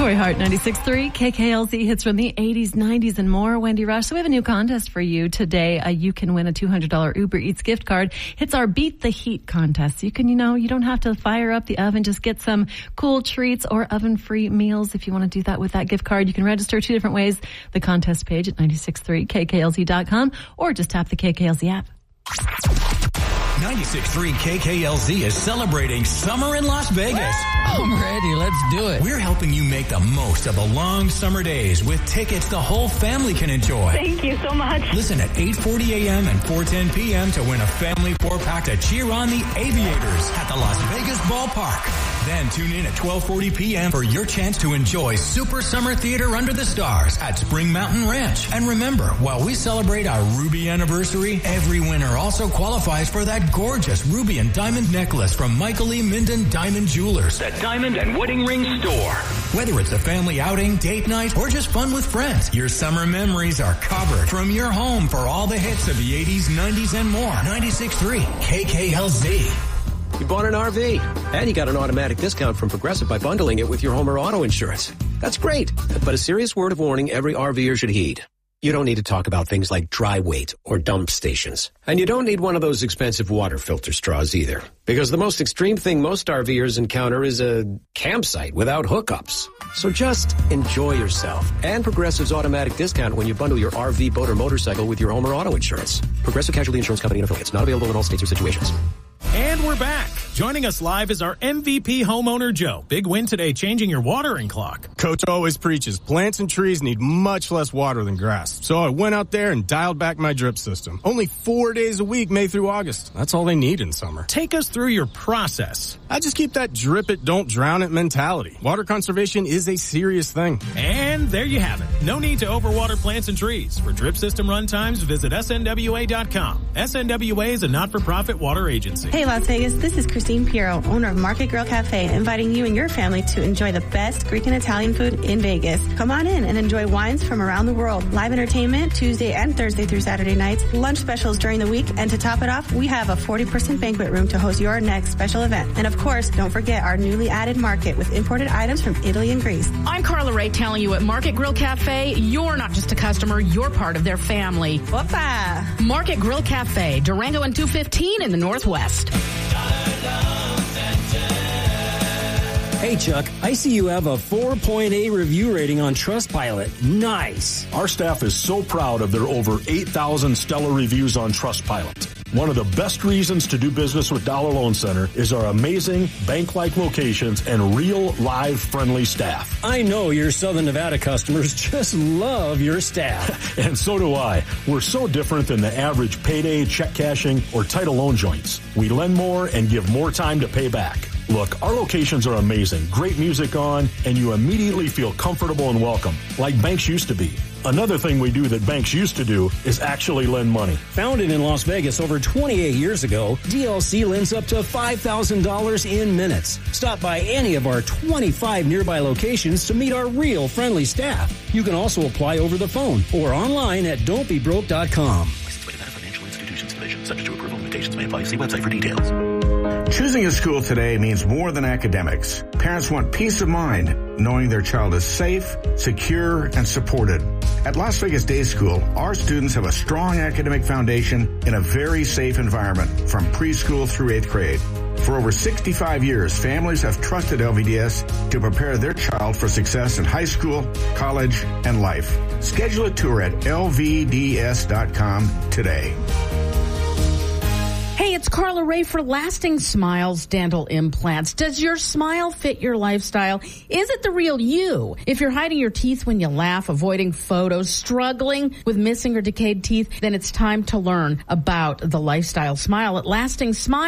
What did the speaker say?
Corey Hart, 96.3 KKLZ, hits from the 80s, 90s, and more. Wendy Rush. So we have a new contest for you today. You can win a $200 Uber Eats gift card. It's our Beat the Heat contest. You can, you don't have to fire up the oven. Just get some cool treats or oven-free meals. If you want to do that with that gift card, you can register two different ways. The contest page at 963KKLZ.com or just tap the KKLZ app. 96.3 KKLZ is celebrating summer in Las Vegas. I'm ready. Let's do it. We're helping you make the most of the long summer days with tickets the whole family can enjoy. Thank you so much. Listen at 8:40 a.m. and 4:10 p.m. to win a family 4-pack to cheer on the Aviators at the Las Vegas Ballpark. Then tune in at 12:40 p.m. for your chance to enjoy Super Summer Theater Under the Stars at Spring Mountain Ranch. And remember, while we celebrate our Ruby anniversary, every winner also qualifies for that gorgeous ruby and diamond necklace from Michael E. Minden Diamond Jewelers, the Diamond and Wedding Ring Store. Whether it's a family outing, date night, or just fun with friends, your summer memories are covered from your home for all the hits of the 80s, 90s, and more. 96.3 KKLZ. You bought an RV, and you got an automatic discount from Progressive by bundling it with your home or auto insurance. That's great, but a serious word of warning every RVer should heed. You don't need to talk about things like dry weight or dump stations. And you don't need one of those expensive water filter straws either. Because the most extreme thing most RVers encounter is a campsite without hookups. So just enjoy yourself. And Progressive's automatic discount when you bundle your RV, boat, or motorcycle with your home or auto insurance. Progressive Casualty Insurance Company and affiliates. Not available in all states or situations. And we're back. Joining us live is our MVP homeowner, Joe. Big win today, changing your watering clock. Coach always preaches plants and trees need much less water than grass. So I went out there and dialed back my drip system. Only 4 days a week, May through August. That's all they need in summer. Take us through your process. I just keep that drip it, don't drown it mentality. Water conservation is a serious thing. And there you have it. No need to overwater plants and trees. For drip system run times, visit SNWA.com. SNWA is a not-for-profit water agency. Hey, Las Vegas, this is Christine Piero, owner of Market Grill Cafe, inviting you and your family to enjoy the best Greek and Italian food in Vegas. Come on in and enjoy wines from around the world. Live entertainment Tuesday and Thursday through Saturday nights, lunch specials during the week, and to top it off, we have a 40% banquet room to host your next special event. And of course, don't forget our newly added market with imported items from Italy and Greece. I'm Carla Ray telling you at Market Grill Cafe, you're not just a customer, you're part of their family. Whoopa! Market Grill Cafe, Durango and 215 in the Northwest. Hey, Chuck, I see you have a 4.8 review rating on Trustpilot. Nice. Our staff is so proud of their over 8,000 stellar reviews on Trustpilot. One of the best reasons to do business with Dollar Loan Center is our amazing bank-like locations and real, live, friendly staff. I know your Southern Nevada customers just love your staff. And so do I. We're so different than the average payday, check cashing, or title loan joints. We lend more and give more time to pay back. Look, our locations are amazing, great music on, and you immediately feel comfortable and welcome, like banks used to be. Another thing we do that banks used to do is actually lend money. Founded in Las Vegas over 28 years ago, DLC lends up to $5,000 in minutes. Stop by any of our 25 nearby locations to meet our real friendly staff. You can also apply over the phone or online at don'tbebroke.com. Licensed by Nevada Financial Institutions Division. Subject to approval. Limitations may apply. See website for details. Choosing a school today means more than academics. Parents want peace of mind knowing their child is safe, secure, and supported. At Las Vegas Day School, our students have a strong academic foundation in a very safe environment from preschool through 8th grade. For over 65 years, families have trusted LVDS to prepare their child for success in high school, college, and life. Schedule a tour at lvds.com today. Hey, it's Carla Ray for Lasting Smiles Dental Implants. Does your smile fit your lifestyle? Is it the real you? If you're hiding your teeth when you laugh, avoiding photos, struggling with missing or decayed teeth, then it's time to learn about the lifestyle smile at Lasting Smiles.